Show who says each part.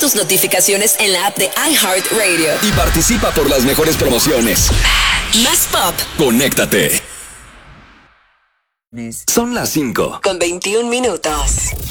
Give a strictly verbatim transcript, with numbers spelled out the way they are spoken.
Speaker 1: tus notificaciones en la app de iHeartRadio.
Speaker 2: Y participa por las mejores promociones.
Speaker 1: Más pop.
Speaker 2: Conéctate. Son las cinco.
Speaker 1: Con veintiún minutos.